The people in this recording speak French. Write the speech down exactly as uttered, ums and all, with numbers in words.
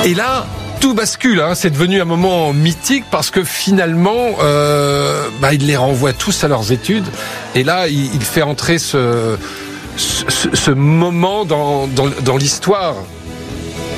Et là, tout bascule, hein. C'est devenu un moment mythique parce que finalement, euh, bah, il les renvoie tous à leurs études. Et là, il, il fait entrer ce, ce, ce moment dans, dans, dans l'histoire.